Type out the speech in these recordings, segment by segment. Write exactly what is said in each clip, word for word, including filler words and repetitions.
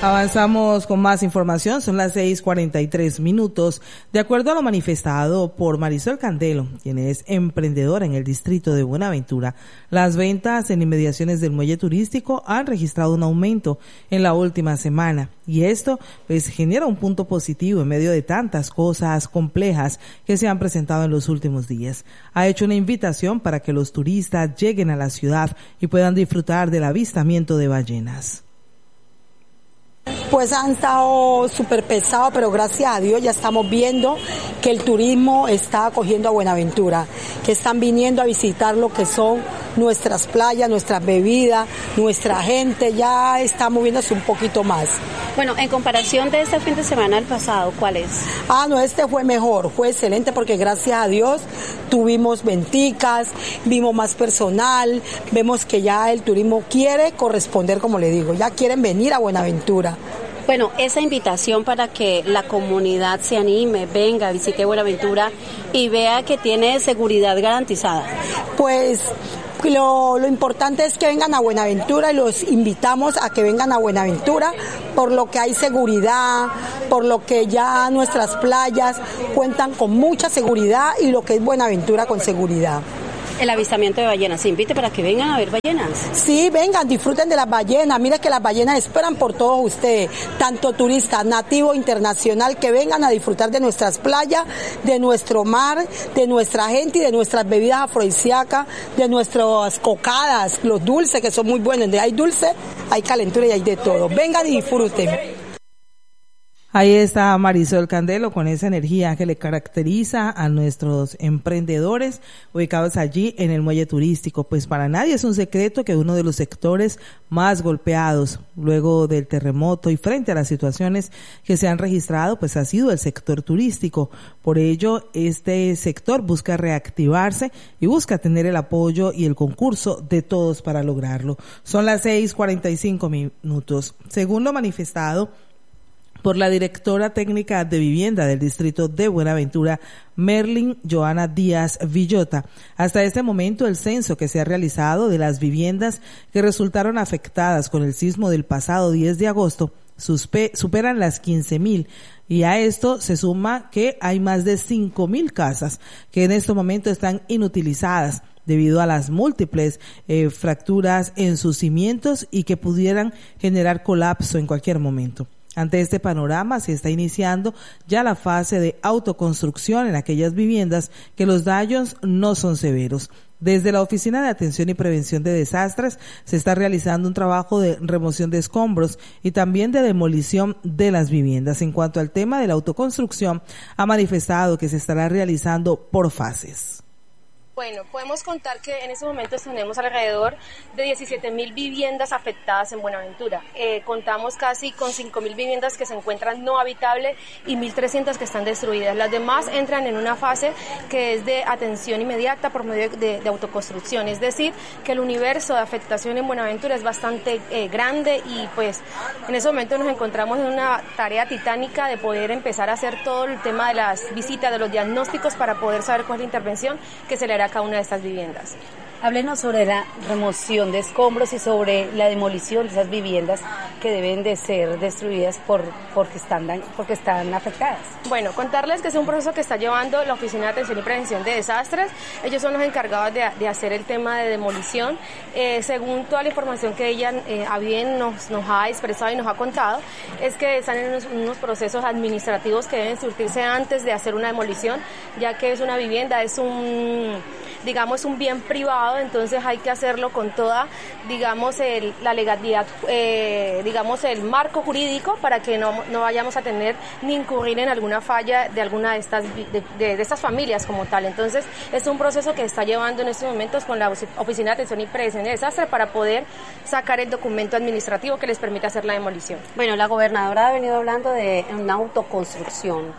Avanzamos con más información, son las seis cuarenta y tres minutos. De acuerdo a lo manifestado por Marisol Candelo, quien es emprendedora en el distrito de Buenaventura, las ventas en inmediaciones del muelle turístico han registrado un aumento en la última semana. Y esto pues genera un punto positivo en medio de tantas cosas complejas que se han presentado en los últimos días. Ha hecho una invitación para que los turistas lleguen a la ciudad y puedan disfrutar del avistamiento de ballenas. Pues han estado súper pesados, pero gracias a Dios ya estamos viendo que el turismo está acogiendo a Buenaventura, que están viniendo a visitar lo que son nuestras playas, nuestras bebidas, nuestra gente, ya está moviéndose un poquito más. Bueno, en comparación de este fin de semana al pasado, ¿cuál es? Ah, no, este fue mejor, fue excelente porque gracias a Dios tuvimos venticas, vimos más personal, vemos que ya el turismo quiere corresponder, como le digo, ya quieren venir a Buenaventura. Bueno, esa invitación para que la comunidad se anime, venga, visite Buenaventura y vea que tiene seguridad garantizada. Pues Lo, lo importante es que vengan a Buenaventura y los invitamos a que vengan a Buenaventura por lo que hay seguridad, por lo que ya nuestras playas cuentan con mucha seguridad y lo que es Buenaventura con seguridad. El avistamiento de ballenas, se invite para que vengan a ver ballenas. Sí, vengan, disfruten de las ballenas, mire que las ballenas esperan por todos ustedes, tanto turistas, nativo, internacional, que vengan a disfrutar de nuestras playas, de nuestro mar, de nuestra gente y de nuestras bebidas afrodisíacas, de nuestras cocadas, los dulces que son muy buenos, donde hay dulce, hay calentura y hay de todo. Vengan y disfruten. Ahí está Marisol Candelo con esa energía que le caracteriza a nuestros emprendedores ubicados allí en el muelle turístico. Pues para nadie es un secreto que uno de los sectores más golpeados luego del terremoto y frente a las situaciones que se han registrado, pues ha sido el sector turístico. Por ello, este sector busca reactivarse y busca tener el apoyo y el concurso de todos para lograrlo. Son las seis cuarenta y cinco minutos. Según lo manifestado por la directora técnica de vivienda del distrito de Buenaventura, Merlin Joana Díaz Villota. Hasta este momento, el censo que se ha realizado de las viviendas que resultaron afectadas con el sismo del pasado diez de agosto suspe- superan las quince mil. Y a esto se suma que hay más de cinco mil casas que en este momento están inutilizadas debido a las múltiples eh, fracturas en sus cimientos y que pudieran generar colapso en cualquier momento. Ante este panorama se está iniciando ya la fase de autoconstrucción en aquellas viviendas que los daños no son severos. Desde la Oficina de Atención y Prevención de Desastres se está realizando un trabajo de remoción de escombros y también de demolición de las viviendas. En cuanto al tema de la autoconstrucción, ha manifestado que se estará realizando por fases. Bueno, podemos contar que en estos momentos tenemos alrededor de diecisiete mil viviendas afectadas en Buenaventura. Eh, contamos casi con cinco mil viviendas que se encuentran no habitables y mil trescientas que están destruidas. Las demás entran en una fase que es de atención inmediata por medio de, de autoconstrucción. Es decir, que el universo de afectación en Buenaventura es bastante eh, grande y pues en ese momento nos encontramos en una tarea titánica de poder empezar a hacer todo el tema de las visitas, de los diagnósticos para poder saber cuál es la intervención que se le hará a cada una de estas viviendas. Háblenos sobre la remoción de escombros y sobre la demolición de esas viviendas que deben de ser destruidas por porque están porque están afectadas. Bueno, contarles que es un proceso que está llevando la Oficina de Atención y Prevención de Desastres. Ellos son los encargados de, de hacer el tema de demolición. Eh, según toda la información que ella eh, a bien nos, nos ha expresado y nos ha contado, es que están en unos, unos procesos administrativos que deben surtirse antes de hacer una demolición, ya que es una vivienda, es un digamos un bien privado, entonces hay que hacerlo con toda, digamos, el, la legalidad, eh, digamos, el marco jurídico para que no, no vayamos a tener ni incurrir en alguna falla de alguna de estas de, de, de estas familias como tal. Entonces, es un proceso que está llevando en estos momentos con la Oficina de Atención y Prevención de Desastres para poder sacar el documento administrativo que les permita hacer la demolición. Bueno, la gobernadora ha venido hablando de una autoconstrucción.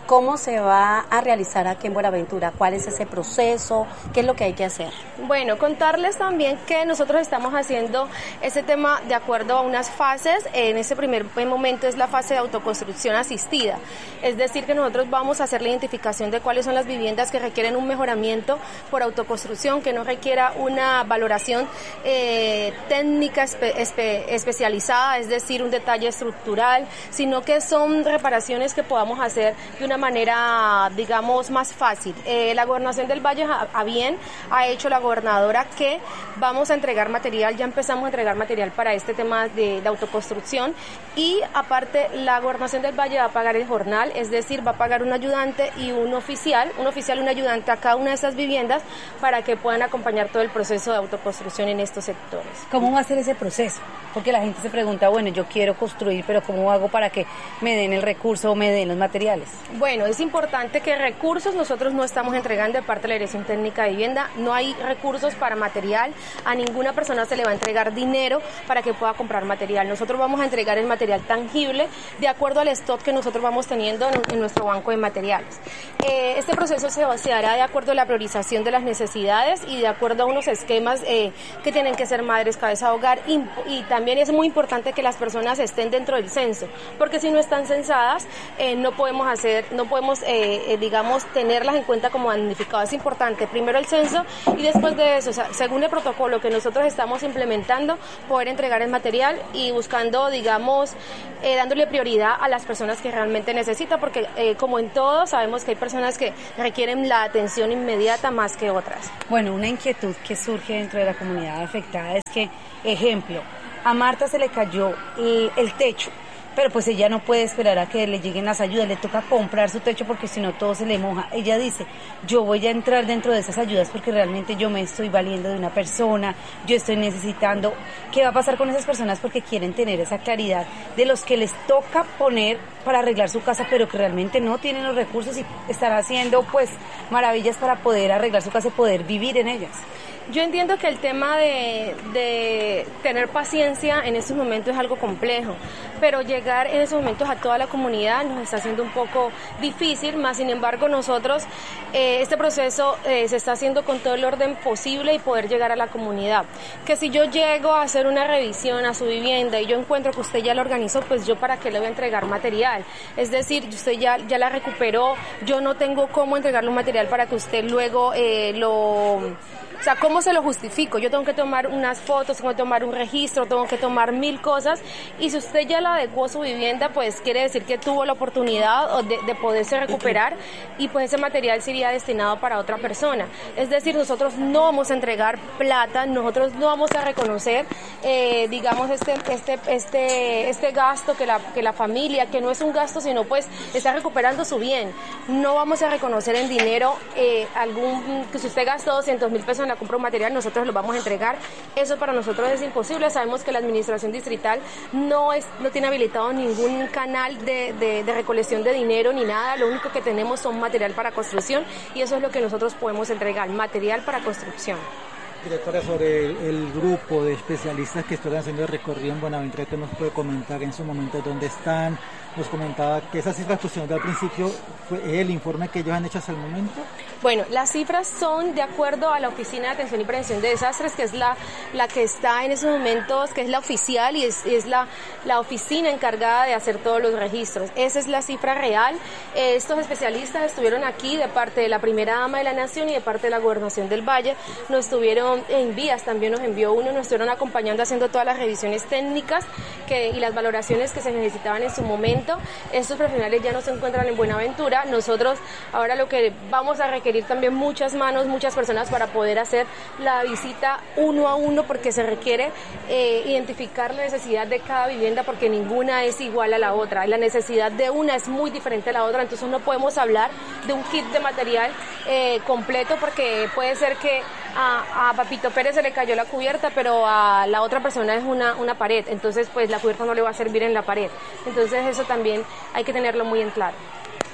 ¿Cómo se va a realizar aquí en Buenaventura? ¿Cuál es ese proceso? ¿Qué es lo que hay que hacer? Bueno, contarles también que nosotros estamos haciendo ese tema de acuerdo a unas fases. En ese primer momento es la fase de autoconstrucción asistida. Es decir, que nosotros vamos a hacer la identificación de cuáles son las viviendas que requieren un mejoramiento por autoconstrucción, que no requiera una valoración eh, técnica espe espe especializada, es decir, un detalle estructural, sino que son reparaciones que podamos hacer de una manera, digamos, más fácil. Eh, la Gobernación del Valle, a, a bien, ha hecho la gobernadora que vamos a entregar material, ya empezamos a entregar material para este tema de, de autoconstrucción, y aparte la Gobernación del Valle va a pagar el jornal, es decir, va a pagar un ayudante y un oficial, un oficial y un ayudante a cada una de esas viviendas para que puedan acompañar todo el proceso de autoconstrucción en estos sectores. ¿Cómo va a ser ese proceso? Porque la gente se pregunta, bueno, yo quiero construir, pero ¿cómo hago para que me den el recurso o me den los materiales? Bueno, es importante que recursos nosotros no estamos entregando de parte de la Dirección Técnica de Vivienda, no hay recursos para material, a ninguna persona se le va a entregar dinero para que pueda comprar material. Nosotros vamos a entregar el material tangible de acuerdo al stock que nosotros vamos teniendo en, en nuestro banco de materiales. Eh, este proceso se, se hará de acuerdo a la priorización de las necesidades y de acuerdo a unos esquemas eh, que tienen que ser madres, cabeza de hogar, y, y también es muy importante que las personas estén dentro del censo, porque si no están censadas eh, no podemos hacer, no podemos eh, eh, digamos tenerlas en cuenta como damnificado. Es importante primero el censo y después de eso, o sea, según el protocolo que nosotros estamos implementando, poder entregar el material y buscando, digamos, eh, dándole prioridad a las personas que realmente necesitan, porque eh, como en todo sabemos que hay personas que requieren la atención inmediata más que otras. Bueno, una inquietud que surge dentro de la comunidad afectada es que, ejemplo, a Marta se le cayó el, el techo, pero pues ella no puede esperar a que le lleguen las ayudas, le toca comprar su techo porque si no todo se le moja. Ella dice, yo voy a entrar dentro de esas ayudas porque realmente yo me estoy valiendo de una persona, yo estoy necesitando. ¿Qué va a pasar con esas personas? Porque quieren tener esa claridad de los que les toca poner para arreglar su casa, pero que realmente no tienen los recursos y están haciendo pues maravillas para poder arreglar su casa y poder vivir en ellas. Yo entiendo que el tema de, de tener paciencia en estos momentos es algo complejo, pero llegar en estos momentos a toda la comunidad nos está haciendo un poco difícil, más sin embargo nosotros, eh, este proceso eh, se está haciendo con todo el orden posible y poder llegar a la comunidad. Que si yo llego a hacer una revisión a su vivienda y yo encuentro que usted ya la organizó, pues yo para qué le voy a entregar material. Es decir, usted ya, ya la recuperó, yo no tengo cómo entregarle un material para que usted luego eh, lo... O sea, ¿cómo se lo justifico? Yo tengo que tomar unas fotos, tengo que tomar un registro, tengo que tomar mil cosas, y si usted ya la adecuó a su vivienda, pues quiere decir que tuvo la oportunidad de, de poderse recuperar y pues ese material sería destinado para otra persona. Es decir, nosotros no vamos a entregar plata, nosotros no vamos a reconocer, eh, digamos, este, este, este, este gasto que la, que la familia, que no es un gasto, sino pues está recuperando su bien. No vamos a reconocer en dinero eh, algún, que si usted gastó doscientos mil pesos en la compra de material, nosotros lo vamos a entregar. Eso para nosotros es imposible. Sabemos que la administración distrital no es no tiene habilitado ningún canal de, de, de recolección de dinero ni nada. Lo único que tenemos son material para construcción y eso es lo que nosotros podemos entregar, material para construcción. Directora, sobre el, el grupo de especialistas que están haciendo el recorrido en Buenaventura, ¿qué nos puede comentar en su momento dónde están? Nos comentaba que esas cifras que usted dio al principio fue el informe que ellos han hecho hasta el momento. Bueno, las cifras son de acuerdo a la Oficina de Atención y Prevención de Desastres, que es la, la que está en esos momentos, que es la oficial y es, es la, la oficina encargada de hacer todos los registros. Esa es la cifra real. Eh, estos especialistas estuvieron aquí de parte de la Primera Dama de la Nación y de parte de la Gobernación del Valle. Nos estuvieron en vías, también nos envió uno, nos estuvieron acompañando haciendo todas las revisiones técnicas que, y las valoraciones que se necesitaban en su momento. Estos profesionales ya no se encuentran en Buenaventura. Nosotros ahora lo que vamos a requerir también muchas manos, muchas personas para poder hacer la visita uno a uno, porque se requiere eh, identificar la necesidad de cada vivienda, porque ninguna es igual a la otra. La necesidad de una es muy diferente a la otra, entonces no podemos hablar de un kit de material eh, completo, porque puede ser que a, a Papito Pérez se le cayó la cubierta, pero a la otra persona es una, una pared, entonces pues la cubierta no le va a servir en la pared. Entonces eso también hay que tenerlo muy en claro.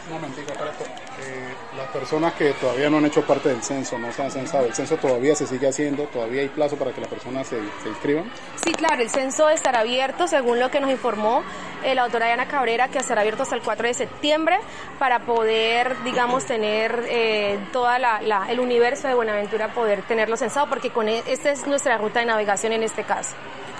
Un momentito, Alberto. Eh, las personas que todavía no han hecho parte del censo, no se han censado, ¿el censo todavía se sigue haciendo? ¿Todavía hay plazo para que las personas se, se inscriban? Sí, claro, el censo estará abierto, según lo que nos informó eh, la doctora Diana Cabrera, que estará abierto hasta el cuatro de septiembre para poder, digamos, tener eh, toda la, la, el universo de Buenaventura, poder tenerlo censado, porque con e- esta es nuestra ruta de navegación en este caso.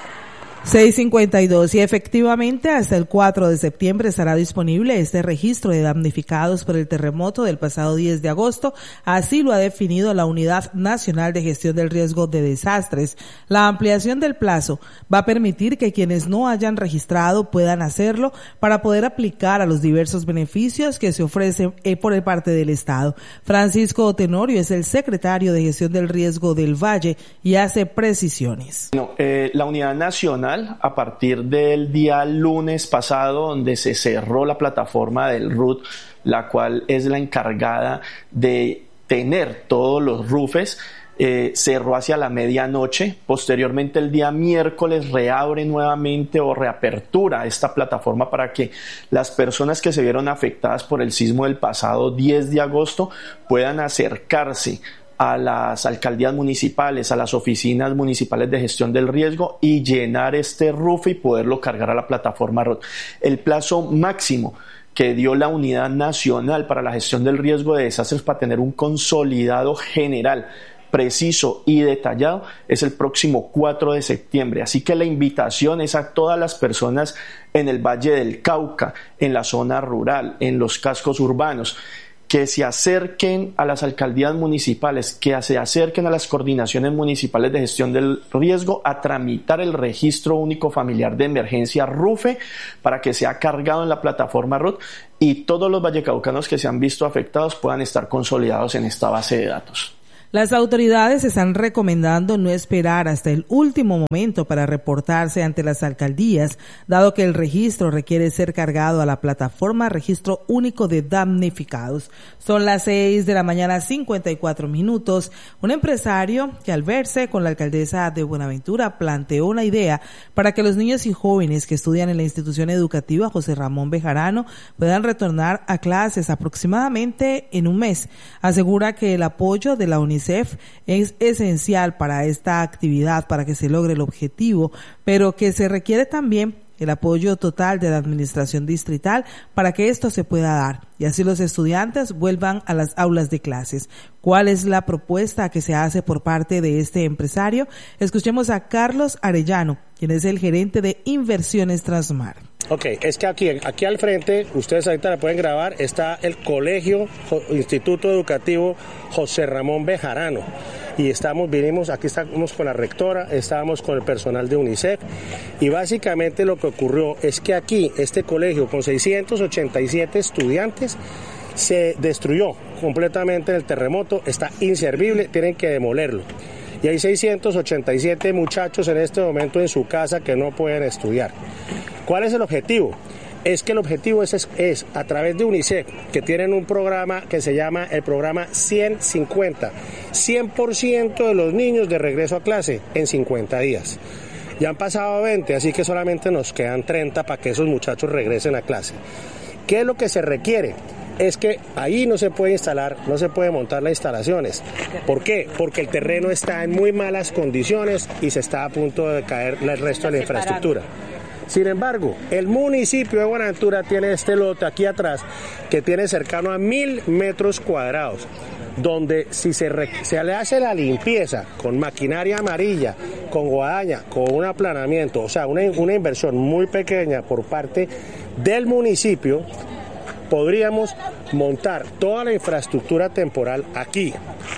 seis cincuenta y dos y efectivamente hasta el cuatro de septiembre estará disponible este registro de damnificados por el terremoto del pasado diez de agosto, así lo ha definido la Unidad Nacional de Gestión del Riesgo de Desastres. La ampliación del plazo va a permitir que quienes no hayan registrado puedan hacerlo para poder aplicar a los diversos beneficios que se ofrecen por el parte del Estado. Francisco Tenorio es el secretario de Gestión del Riesgo del Valle y hace precisiones. No, eh, la Unidad Nacional, a partir del día lunes pasado, donde se cerró la plataforma del R U T, la cual es la encargada de tener todos los rufes, eh, cerró hacia la medianoche. Posteriormente, el día miércoles reabre nuevamente o reapertura esta plataforma para que las personas que se vieron afectadas por el sismo del pasado diez de agosto puedan acercarse a las alcaldías municipales, a las oficinas municipales de gestión del riesgo y llenar este rufe y poderlo cargar a la plataforma R U T. El plazo máximo que dio la Unidad Nacional para la Gestión del Riesgo de Desastres para tener un consolidado general, preciso y detallado es el próximo cuatro de septiembre. Así que la invitación es a todas las personas en el Valle del Cauca, en la zona rural, en los cascos urbanos, que se acerquen a las alcaldías municipales, que se acerquen a las coordinaciones municipales de gestión del riesgo a tramitar el registro único familiar de emergencia RUFE para que sea cargado en la plataforma R U T y todos los vallecaucanos que se han visto afectados puedan estar consolidados en esta base de datos. Las autoridades están recomendando no esperar hasta el último momento para reportarse ante las alcaldías, dado que el registro requiere ser cargado a la plataforma Registro Único de Damnificados. Son las seis de la mañana, cincuenta y cuatro minutos. Un empresario que al verse con la alcaldesa de Buenaventura planteó una idea para que los niños y jóvenes que estudian en la institución educativa José Ramón Bejarano puedan retornar a clases aproximadamente en un mes. Asegura que el apoyo de la UNICEF es esencial para esta actividad, para que se logre el objetivo, pero que se requiere también el apoyo total de la administración distrital para que esto se pueda dar y así los estudiantes vuelvan a las aulas de clases. ¿Cuál es la propuesta que se hace por parte de este empresario? Escuchemos a Carlos Arellano, quien es el gerente de Inversiones Transmar. Ok, es que aquí, aquí al frente, ustedes ahorita la pueden grabar, está el Colegio Instituto Educativo José Ramón Bejarano. Y estamos, vinimos, aquí estamos con la rectora, estábamos con el personal de UNICEF y básicamente lo que ocurrió es que aquí, este colegio con seiscientos ochenta y siete estudiantes se destruyó completamente en el terremoto, está inservible, tienen que demolerlo. Y hay seiscientos ochenta y siete muchachos en este momento en su casa que no pueden estudiar. ¿Cuál es el objetivo? Es que el objetivo es, es, es a través de UNICEF, que tienen un programa que se llama el programa ciento cincuenta, cien por ciento de los niños de regreso a clase en cincuenta días. Ya han pasado veinte, así que solamente nos quedan treinta para que esos muchachos regresen a clase. ¿Qué es lo que se requiere? Es que ahí no se puede instalar, no se puede montar las instalaciones. ¿Por qué? Porque el terreno está en muy malas condiciones y se está a punto de caer el resto de la infraestructura. Sin embargo, el municipio de Buenaventura tiene este lote aquí atrás que tiene cercano a mil metros cuadrados, donde si se, re, se le hace la limpieza con maquinaria amarilla, con guadaña, con un aplanamiento, o sea, una, una inversión muy pequeña por parte del municipio, podríamos montar toda la infraestructura temporal aquí.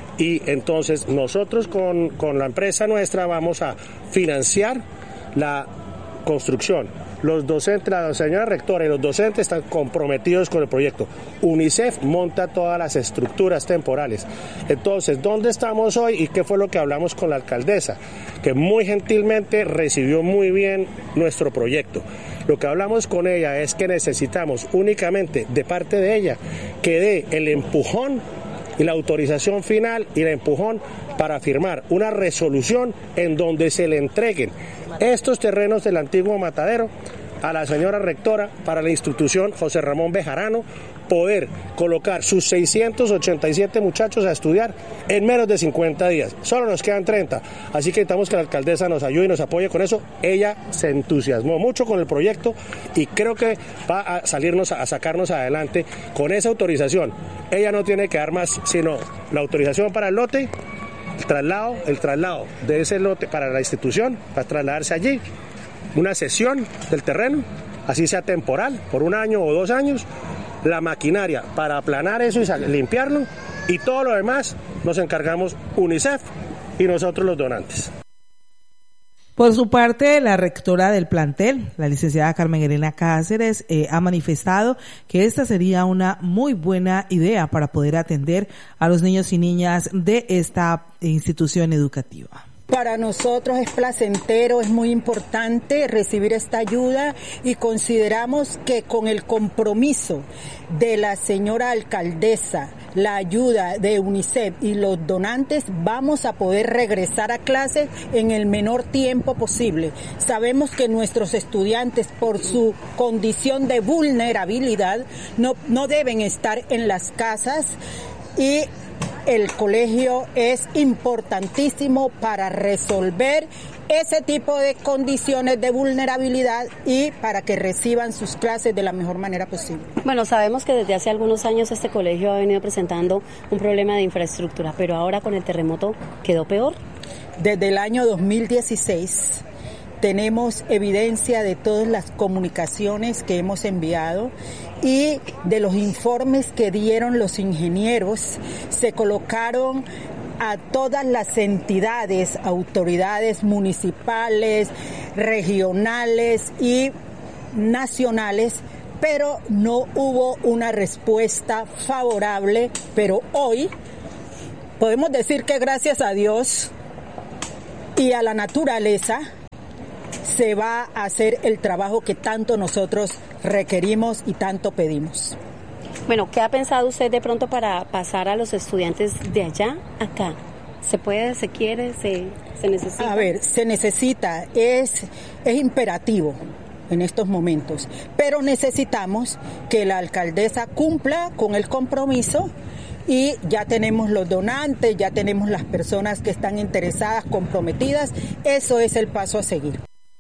Y entonces nosotros con, con la empresa nuestra vamos a financiar la construcción. Los docentes, la señora rectora y los docentes están comprometidos con el proyecto. UNICEF monta todas las estructuras temporales. Entonces, ¿dónde estamos hoy y qué fue lo que hablamos con la alcaldesa? Que muy gentilmente recibió muy bien nuestro proyecto. Lo que hablamos con ella es que necesitamos únicamente de parte de ella que dé el empujón y la autorización final y el empujón para firmar una resolución en donde se le entreguen estos terrenos del antiguo matadero a la señora rectora para la institución José Ramón Bejarano poder colocar sus seiscientos ochenta y siete muchachos a estudiar en menos de cincuenta días. Solo nos quedan treinta, así que necesitamos que la alcaldesa nos ayude y nos apoye con eso. Ella se entusiasmó mucho con el proyecto y creo que va a salirnos, a sacarnos adelante con esa autorización. Ella no tiene que dar más, sino la autorización para el lote, el traslado, el traslado de ese lote para la institución, para trasladarse allí, una cesión del terreno, así sea temporal, por un año o dos años, la maquinaria para aplanar eso y limpiarlo, y todo lo demás nos encargamos UNICEF y nosotros los donantes. Por su parte, la rectora del plantel, la licenciada Carmen Elena Cáceres, eh, ha manifestado que esta sería una muy buena idea para poder atender a los niños y niñas de esta institución educativa. Para nosotros es placentero, es muy importante recibir esta ayuda y consideramos que con el compromiso de la señora alcaldesa, la ayuda de UNICEF y los donantes, vamos a poder regresar a clases en el menor tiempo posible. Sabemos que nuestros estudiantes, por su condición de vulnerabilidad, no, no deben estar en las casas, y el colegio es importantísimo para resolver ese tipo de condiciones de vulnerabilidad y para que reciban sus clases de la mejor manera posible. Bueno, sabemos que desde hace algunos años este colegio ha venido presentando un problema de infraestructura, pero ahora con el terremoto quedó peor. Desde el año dos mil dieciséis tenemos evidencia de todas las comunicaciones que hemos enviado y de los informes que dieron los ingenieros. Se colocaron a todas las entidades, autoridades municipales, regionales y nacionales, pero no hubo una respuesta favorable. Pero hoy podemos decir que gracias a Dios y a la naturaleza se va a hacer el trabajo que tanto nosotros requerimos y tanto pedimos. Bueno, ¿qué ha pensado usted de pronto para pasar a los estudiantes de allá acá? ¿Se puede, se quiere, se, se necesita? A ver, se necesita, es, es imperativo en estos momentos, pero necesitamos que la alcaldesa cumpla con el compromiso. Y ya tenemos los donantes, ya tenemos las personas que están interesadas, comprometidas. Eso es el paso a seguir.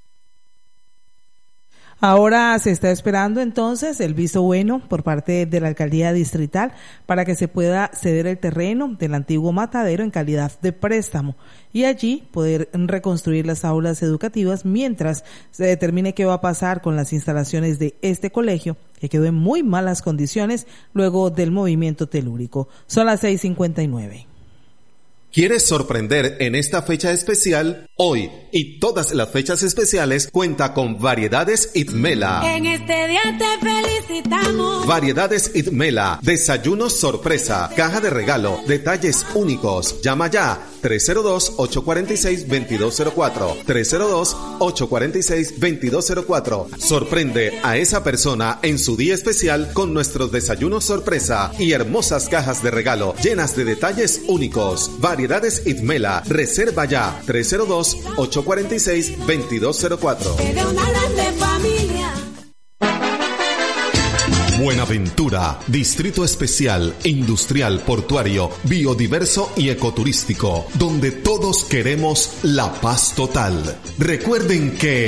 Ahora se está esperando entonces el visto bueno por parte de la alcaldía distrital para que se pueda ceder el terreno del antiguo matadero en calidad de préstamo y allí poder reconstruir las aulas educativas mientras se determine qué va a pasar con las instalaciones de este colegio, que quedó en muy malas condiciones luego del movimiento telúrico. Son las seis cincuenta y nueve. ¿Quieres sorprender en esta fecha especial? Hoy y todas las fechas especiales cuenta con Variedades Itmela. En este día te felicitamos. Variedades Itmela, desayunos sorpresa, caja de regalo, detalles únicos. Llama ya tres cero dos, ocho cuatro seis, dos dos cero cuatro, tres cero dos, ocho cuatro seis, dos dos cero cuatro. Sorprende a esa persona en su día especial con nuestros desayunos sorpresa y hermosas cajas de regalo llenas de detalles únicos. Variedades Itmela, reserva ya tres cero dos, ocho cuatro seis, dos dos cero cuatro. Buenaventura, Distrito Especial, Industrial, Portuario, Biodiverso y Ecoturístico, donde todos queremos la paz total. Recuerden que